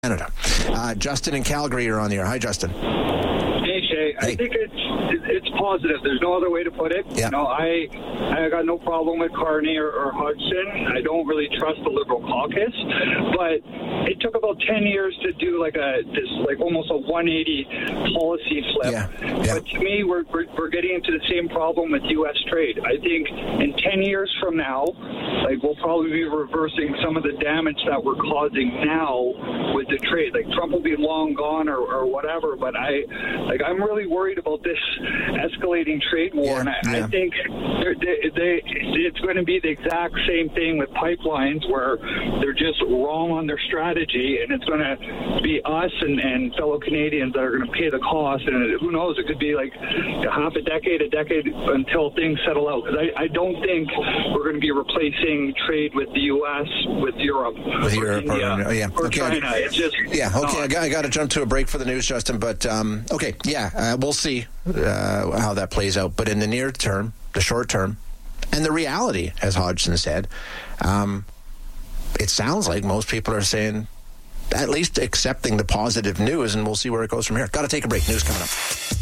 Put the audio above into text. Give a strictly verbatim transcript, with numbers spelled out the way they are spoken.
Canada. Uh, Justin in Calgary, you're on the air. Hi, Justin. Hey, Shay. Hey. I think it's it's positive. There's no other way to put it. Yeah. You know, I I got no problem with Carney or, or Hodgson. I don't really trust the Liberal caucus, but it took about ten years to do like a this like almost a one eighty policy flip. Yeah. Yeah. But to me, we're, we're we're getting into the same problem with U S trade. I think in ten years from now, like we'll probably be reversing some of the damage that we're causing now with the trade. Like Trump will be long gone or, or whatever, but I like I'm really worried about this escalating trade war, Yeah, and I, yeah. I think they, they, it's going to be the exact same thing with pipelines, where they're just wrong on their strategy, and it's going to be us and, and fellow Canadians that are going to pay the cost. And who knows? It could be like half a decade, a decade until things settle out. Because I, I don't think we're going to be replacing trade with the U S with Europe, With or Europe, India, or, oh, yeah. or Okay. China. It's just Yeah, okay, not. I got, I got to jump to a break for the news, Justin, but um, okay, yeah, uh, we'll see uh, how that plays out. But in the near term, the short term, and the reality, as Hodgson said, um, it sounds like most people are saying, at least accepting the positive news, and we'll see where it goes from here. Got to take a break. News coming up.